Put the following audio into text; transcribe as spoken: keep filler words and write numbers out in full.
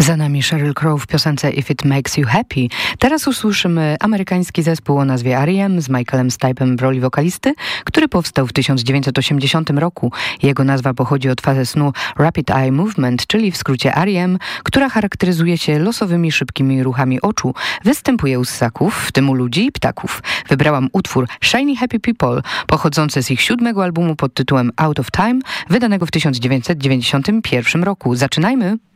Za nami Sheryl Crow w piosence If It Makes You Happy. Teraz usłyszymy amerykański zespół o nazwie R E M z Michaelem Stipe'em w roli wokalisty, który powstał w tysiąc dziewięćset osiemdziesiątym roku. Jego nazwa pochodzi od fazy snu Rapid Eye Movement, czyli w skrócie R E M, która charakteryzuje się losowymi, szybkimi ruchami oczu. Występuje u ssaków, w tym u ludzi i ptaków. Wybrałam utwór Shiny Happy People, pochodzący z ich siódmego albumu pod tytułem Out of Time, wydanego w tysiąc dziewięćset dziewięćdziesiątym pierwszym roku. Zaczynajmy!